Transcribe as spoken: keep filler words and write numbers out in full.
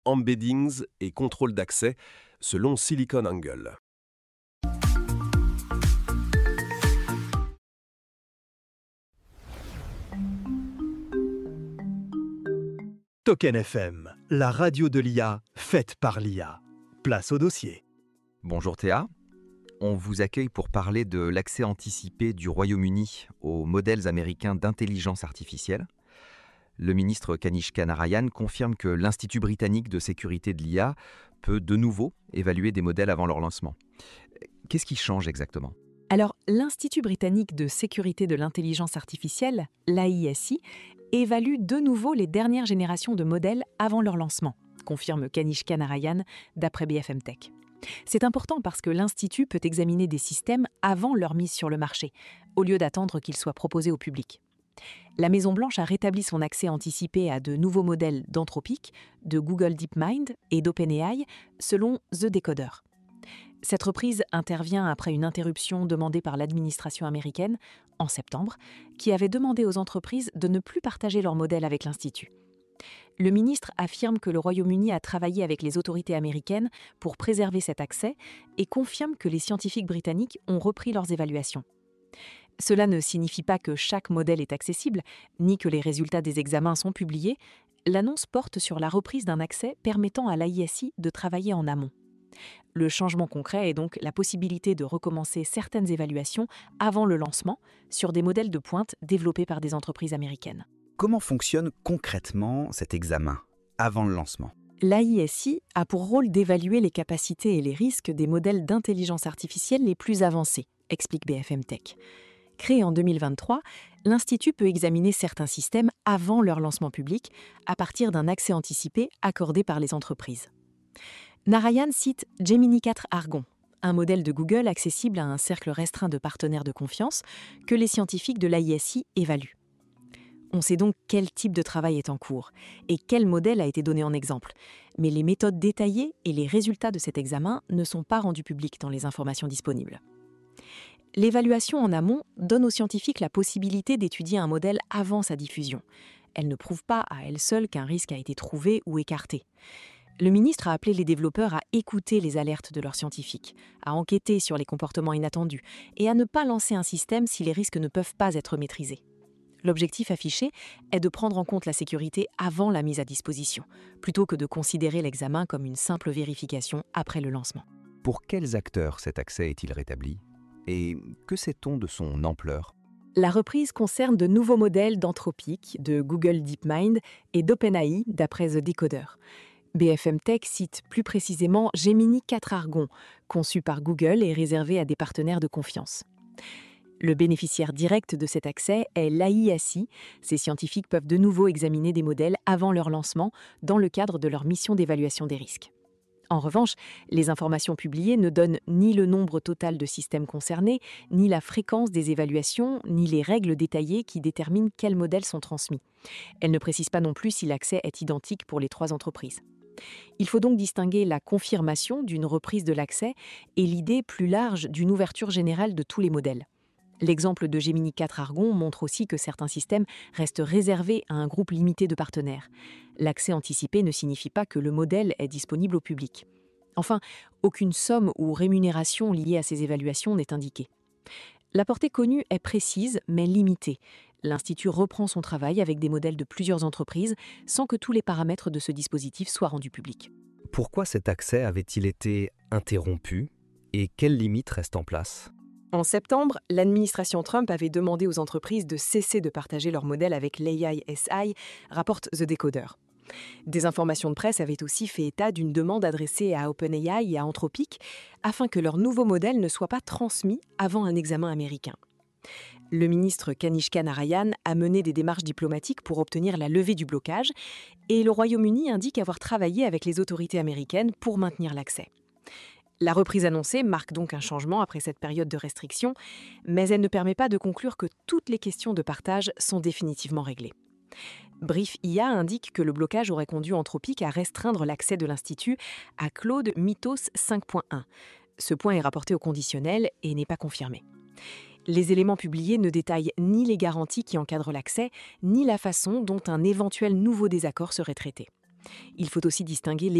embeddings et contrôle d'accès, selon SiliconANGLE. Token F M, la radio de l'I A, faite par l'I A. Place au dossier. Bonjour Théa, on vous accueille pour parler de l'accès anticipé du Royaume-Uni aux modèles américains d'intelligence artificielle. Le ministre Kanishka Narayan confirme que l'Institut britannique de sécurité de l'I A peut de nouveau évaluer des modèles avant leur lancement. Qu'est-ce qui change exactement ? Alors, l'Institut britannique de sécurité de l'intelligence artificielle, l'A I S I, évalue de nouveau les dernières générations de modèles avant leur lancement, confirme Kanishka Narayan d'après B F M Tech. C'est important parce que l'Institut peut examiner des systèmes avant leur mise sur le marché, au lieu d'attendre qu'ils soient proposés au public. La Maison-Blanche a rétabli son accès anticipé à de nouveaux modèles d'Anthropic, de Google DeepMind et d'OpenAI, selon The Decoder. Cette reprise intervient après une interruption demandée par l'administration américaine, en septembre, qui avait demandé aux entreprises de ne plus partager leurs modèles avec l'Institut. Le ministre affirme que le Royaume-Uni a travaillé avec les autorités américaines pour préserver cet accès et confirme que les scientifiques britanniques ont repris leurs évaluations. Cela ne signifie pas que chaque modèle est accessible, ni que les résultats des examens sont publiés. L'annonce porte sur la reprise d'un accès permettant à l'A I S I de travailler en amont. Le changement concret est donc la possibilité de recommencer certaines évaluations avant le lancement sur des modèles de pointe développés par des entreprises américaines. Comment fonctionne concrètement cet examen avant le lancement ? L'A I S I a pour rôle d'évaluer les capacités et les risques des modèles d'intelligence artificielle les plus avancés, explique B F M Tech. Créé en deux mille vingt-trois, l'Institut peut examiner certains systèmes avant leur lancement public à partir d'un accès anticipé accordé par les entreprises. Narayan cite Gemini quatre Argon, un modèle de Google accessible à un cercle restreint de partenaires de confiance que les scientifiques de l'A I S I évaluent. On sait donc quel type de travail est en cours et quel modèle a été donné en exemple, mais les méthodes détaillées et les résultats de cet examen ne sont pas rendus publics dans les informations disponibles. L'évaluation en amont donne aux scientifiques la possibilité d'étudier un modèle avant sa diffusion. Elle ne prouve pas à elle seule qu'un risque a été trouvé ou écarté. Le ministre a appelé les développeurs à écouter les alertes de leurs scientifiques, à enquêter sur les comportements inattendus et à ne pas lancer un système si les risques ne peuvent pas être maîtrisés. L'objectif affiché est de prendre en compte la sécurité avant la mise à disposition, plutôt que de considérer l'examen comme une simple vérification après le lancement. Pour quels acteurs cet accès est-il rétabli ? Et que sait-on de son ampleur ? La reprise concerne de nouveaux modèles d'Anthropic, de Google DeepMind et d'OpenAI, d'après The Decoder. B F M Tech cite plus précisément Gemini quatre Argon, conçu par Google et réservé à des partenaires de confiance. Le bénéficiaire direct de cet accès est l'A I S I. Ces scientifiques peuvent de nouveau examiner des modèles avant leur lancement dans le cadre de leur mission d'évaluation des risques. En revanche, les informations publiées ne donnent ni le nombre total de systèmes concernés, ni la fréquence des évaluations, ni les règles détaillées qui déterminent quels modèles sont transmis. Elles ne précisent pas non plus si l'accès est identique pour les trois entreprises. Il faut donc distinguer la confirmation d'une reprise de l'accès et l'idée plus large d'une ouverture générale de tous les modèles. L'exemple de Gemini quatre Argon montre aussi que certains systèmes restent réservés à un groupe limité de partenaires. L'accès anticipé ne signifie pas que le modèle est disponible au public. Enfin, aucune somme ou rémunération liée à ces évaluations n'est indiquée. La portée connue est précise mais limitée. L'Institut reprend son travail avec des modèles de plusieurs entreprises sans que tous les paramètres de ce dispositif soient rendus publics. Pourquoi cet accès avait-il été interrompu et quelles limites restent en place ? En septembre, l'administration Trump avait demandé aux entreprises de cesser de partager leurs modèles avec l'A I S I, rapporte The Decoder. Des informations de presse avaient aussi fait état d'une demande adressée à OpenAI et à Anthropic afin que leurs nouveaux modèles ne soient pas transmis avant un examen américain. Le ministre Kanishka Narayan a mené des démarches diplomatiques pour obtenir la levée du blocage et le Royaume-Uni indique avoir travaillé avec les autorités américaines pour maintenir l'accès. La reprise annoncée marque donc un changement après cette période de restriction, mais elle ne permet pas de conclure que toutes les questions de partage sont définitivement réglées. Brief I A indique que le blocage aurait conduit Anthropic à restreindre l'accès de l'Institut à Claude Mythos cinq point un. Ce point est rapporté au conditionnel et n'est pas confirmé. Les éléments publiés ne détaillent ni les garanties qui encadrent l'accès, ni la façon dont un éventuel nouveau désaccord serait traité. Il faut aussi distinguer